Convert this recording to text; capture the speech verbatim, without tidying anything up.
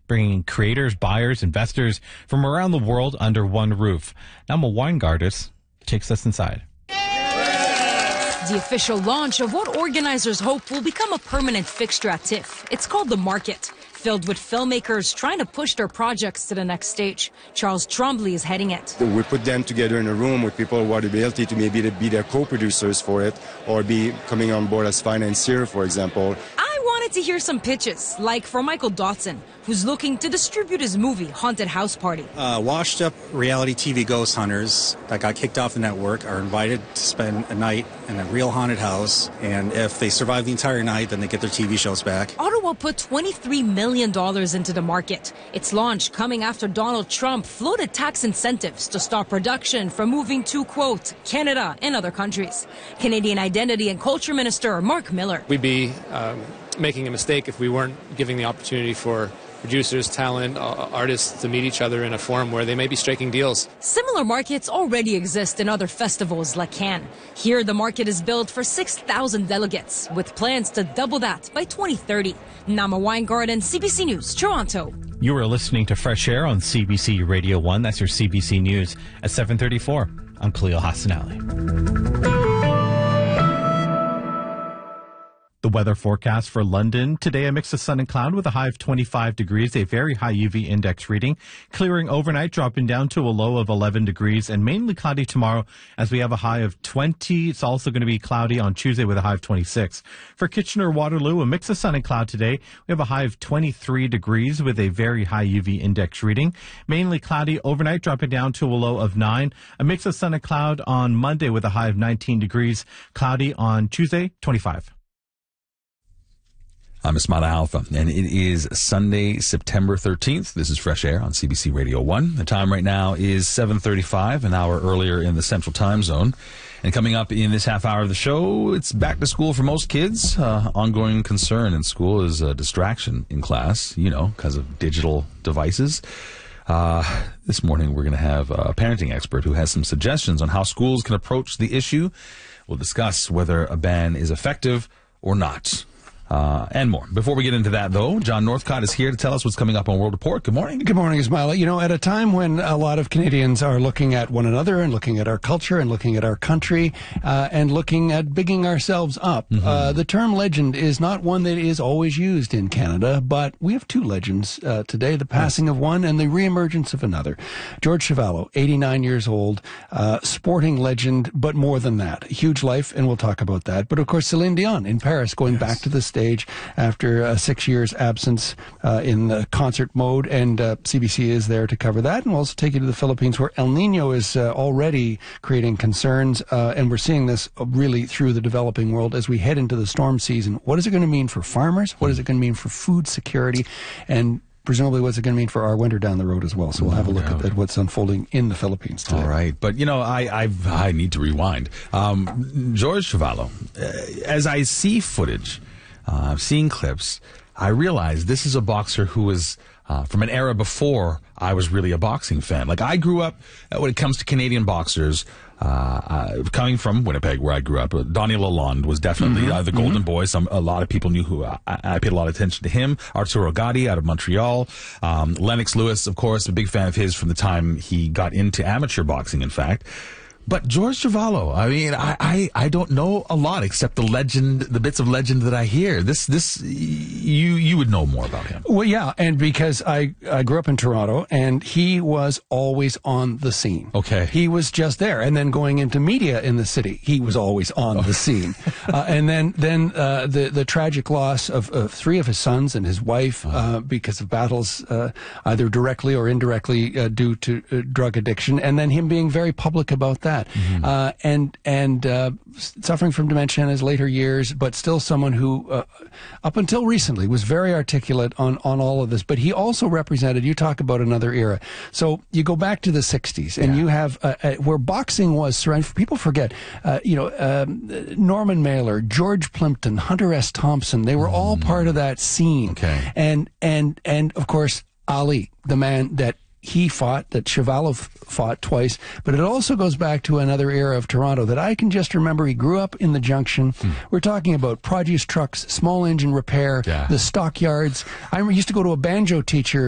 bringing creators, buyers, investors from around the world under one roof. Nama Weingarten takes us inside. The official launch of what organizers hope will become a permanent fixture at TIFF. It's called The Market, filled with filmmakers trying to push their projects to the next stage. Charles Trombley is heading it. We put them together in a room with people who have the ability to maybe be their co-producers for it or be coming on board as financier, for example. I wanted to hear some pitches, like for Michael Dotson, who's looking to distribute his movie, Haunted House Party. Uh, washed-up reality T V ghost hunters that got kicked off the network are invited to spend a night in a real haunted house, and if they survive the entire night, then they get their T V shows back. Ottawa put twenty-three million dollars into the market. Its launch coming after Donald Trump floated tax incentives to stop production from moving to, quote, Canada and other countries. Canadian Identity and Culture Minister Mark Miller. We'd be um, making a mistake if we weren't giving the opportunity for producers, talent, uh, artists to meet each other in a forum where they may be striking deals. Similar markets already exist in other festivals like Cannes. Here, the market is built for six thousand delegates, with plans to double that by twenty thirty. Nama Weingarten, C B C News, Toronto. You are listening to Fresh Air on C B C Radio one. That's your C B C News at seven thirty-four. I'm Khalil Hassanali. The weather forecast for London. Today, a mix of sun and cloud with a high of twenty-five degrees, a very high U V index reading. Clearing overnight, dropping down to a low of eleven degrees, and mainly cloudy tomorrow as we have a high of twenty. It's also going to be cloudy on Tuesday with a high of twenty-six. For Kitchener-Waterloo, a mix of sun and cloud today. We have a high of twenty-three degrees with a very high U V index reading. Mainly cloudy overnight, dropping down to a low of nine. A mix of sun and cloud on Monday with a high of nineteen degrees. Cloudy on Tuesday, twenty-five. I'm Ismail Alpha, and it is Sunday, September thirteenth. This is Fresh Air on C B C Radio one. The time right now is seven thirty-five, an hour earlier in the Central Time Zone. And coming up in this half hour of the show, it's back to school for most kids. Uh, ongoing concern in school is a distraction in class, you know, because of digital devices. Uh, this morning, we're going to have a parenting expert who has some suggestions on how schools can approach the issue. We'll discuss whether a ban is effective or not. Uh, and more. Before we get into that, though, John Northcott is here to tell us what's coming up on World Report. Good morning. Good morning, Ismaila. You know, at a time when a lot of Canadians are looking at one another and looking at our culture and looking at our country uh, and looking at bigging ourselves up, mm-hmm. uh, the term legend is not one that is always used in Canada, but we have two legends uh, today, the passing yes. of one and the reemergence of another. George Chuvalo, eighty-nine years old, uh, sporting legend, but more than that. Huge life, and we'll talk about that. But, of course, Celine Dion in Paris, going yes. back to the stage after uh, six years absence uh, in the concert mode, and uh, C B C is there to cover that. And we'll also take you to the Philippines, where El Nino is uh, already creating concerns, uh, and we're seeing this really through the developing world as we head into the storm season. What is it going to mean for farmers? What is it going to mean for food security? And presumably what's it going to mean for our winter down the road as well. So we'll have a look at, at what's unfolding in the Philippines today. All right. But, you know, I I've, I need to rewind. Um, George Chuvalo, uh, as I see footage, Uh, seeing clips, I realize this is a boxer who was uh, from an era before I was really a boxing fan. Like, I grew up, uh, when it comes to Canadian boxers, uh, uh, coming from Winnipeg, where I grew up, uh, Donnie Lalonde was definitely mm-hmm. uh, the golden mm-hmm. boy. Some A lot of people knew who, uh, I, I paid a lot of attention to him. Arturo Gatti out of Montreal. Um, Lennox Lewis, of course, a big fan of his from the time he got into amateur boxing, in fact. But George Chuvalo, I mean, I, I, I don't know a lot except the legend, the bits of legend that I hear. This, this, you, you would know more about him. Well, yeah, and because I, I grew up in Toronto, and he was always on the scene. Okay. He was just there. And then going into media in the city, he was always on the scene. uh, and then, then, uh, the, the tragic loss of, of three of his sons and his wife, uh, because of battles, uh, either directly or indirectly, uh, due to uh, drug addiction. And then him being very public about that. Mm-hmm. Uh, and and uh, suffering from dementia in his later years, but still someone who, uh, up until recently, was very articulate on, on all of this. But he also represented, you talk about another era. So you go back to the sixties, and yeah. you have, uh, uh, where boxing was surrounded, people forget, uh, you know, um, Norman Mailer, George Plimpton, Hunter S. Thompson, they were mm. all part of that scene. Okay. And, and, and of course, Ali, the man that he fought, that Chuvalo fought twice, but it also goes back to another era of Toronto that I can just remember. He grew up in the Junction. Hmm. We're talking about produce trucks, small engine repair, yeah. the stockyards. I used to go to a banjo teacher